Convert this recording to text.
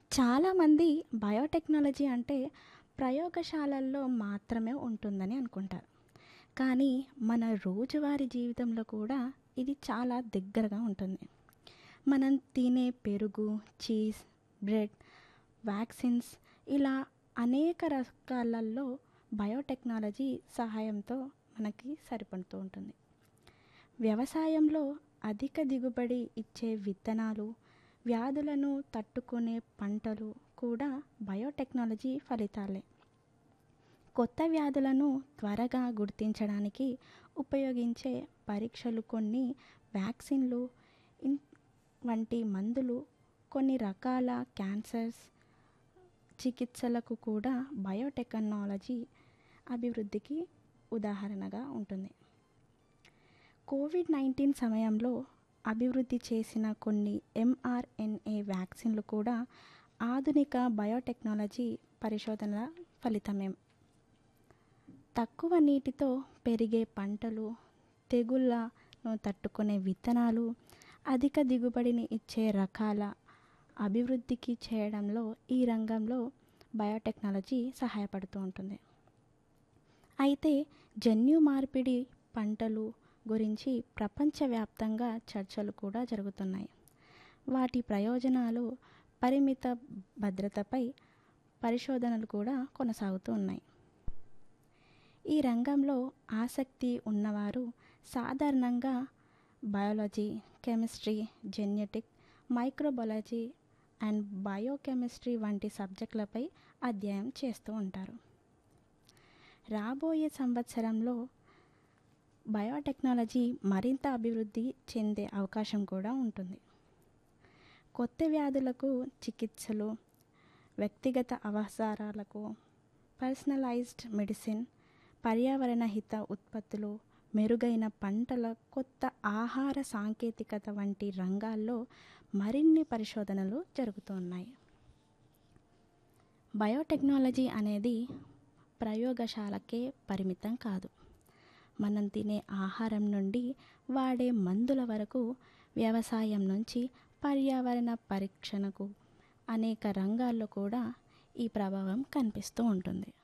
చాలామంది బయోటెక్నాలజీ అంటే ప్రయోగశాలల్లో మాత్రమే ఉంటుందని అనుకుంటారు. కానీ మన రోజువారీ జీవితంలో కూడా ఇది చాలా దగ్గరగా ఉంటుంది. మనం తినే పెరుగు, చీజ్, బ్రెడ్, వ్యాక్సిన్స్ ఇలా అనేక రకాలలో బయోటెక్నాలజీ సహాయంతో మనకి సరిపడుతూ ఉంటుంది. వ్యవసాయంలో అధిక దిగుబడి ఇచ్చే విత్తనాలు, వ్యాధులను తట్టుకునే పంటలు కూడా బయోటెక్నాలజీ ఫలితాలే. కొత్త వ్యాధులను త్వరగా గుర్తించడానికి ఉపయోగించే పరీక్షలు, కొన్ని వ్యాక్సిన్లు ఇన్ వంటి మందులు, కొన్ని రకాల క్యాన్సర్స్ చికిత్సలకు కూడా బయోటెక్నాలజీ అభివృద్ధికి ఉదాహరణగా ఉంటుంది. కోవిడ్-19 సమయంలో అభివృద్ధి చేసిన కొన్ని ఎంఆర్ఎన్ఏ వ్యాక్సిన్లు కూడా ఆధునిక బయోటెక్నాలజీ పరిశోధనల ఫలితమే. తక్కువ నీటితో పెరిగే పంటలు, తెగుళ్లను తట్టుకునే విత్తనాలు, అధిక దిగుబడిని ఇచ్చే రకాల అభివృద్ధికి చేయడంలో ఈ రంగంలో బయోటెక్నాలజీ సహాయపడుతూ ఉంటుంది. అయితే జన్యు మార్పిడి పంటలు గురించి ప్రపంచవ్యాప్తంగా చర్చలు కూడా జరుగుతున్నాయి. వాటి ప్రయోజనాలు, పరిమిత భద్రతపై పరిశోధనలు కూడా కొనసాగుతూ ఉన్నాయి. ఈ రంగంలో ఆసక్తి ఉన్నవారు సాధారణంగా biology, chemistry, genetic, microbiology and biochemistry వంటి సబ్జెక్టులపై అధ్యయనం చేస్తూ ఉంటారు. రాబోయే సంవత్సరంలో బయోటెక్నాలజీ మరింత అభివృద్ధి చెందే అవకాశం కూడా ఉంటుంది. కొత్త వ్యాధులకు చికిత్సలు, వ్యక్తిగత అవసరాలకు పర్సనలైజ్డ్ మెడిసిన్, పర్యావరణ హిత ఉత్పత్తులు, మెరుగైన పంటల, కొత్త ఆహార సాంకేతికత వంటి రంగాల్లో మరిన్ని పరిశోధనలు జరుగుతున్నాయి. బయోటెక్నాలజీ అనేది ప్రయోగశాలకే పరిమితం కాదు. మనం తినే ఆహారం నుండి వాడే మందుల వరకు, వ్యవసాయం నుంచి పర్యావరణ పరీక్షణకు అనేక రంగాల్లో కూడా ఈ ప్రభావం కనిపిస్తూ ఉంటుంది.